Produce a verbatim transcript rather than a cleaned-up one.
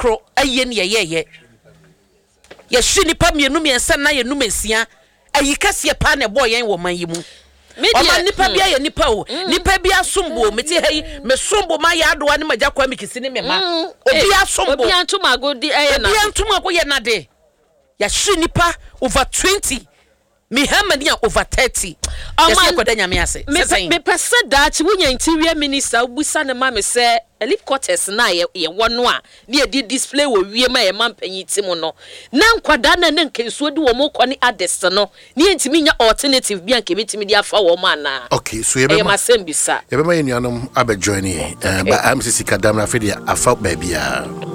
kro aye ne ye ye ye hwe nipa mienu miensa na ye numesia ayi kase pa na boy yen wo man yi mu Oma nipa bia ye nipa o nipa bia sombo meti hei me sombo ma ya adoa ne magya kwa mikisi ne me ma obi asombo obi antuma go di eh na obi antuma go ye na de ya hwe nipa over twenty me hamania over thirty yes ko da nyame ase me me pese da chi wunya interior minister busa ne ma me se elite quarters na ye ye wono a ne di display wo wie ma ye mampanyi ti mu no na nkwada na ne nkensuo di wo mo kɔ ne adest no ne ntimi nya alternative bia nke betimi di afa wo ma na okay so ye be ma sembisa ye be ma ye nuanom abe join here uh, but am sisi kadam na fe dia afa ba bia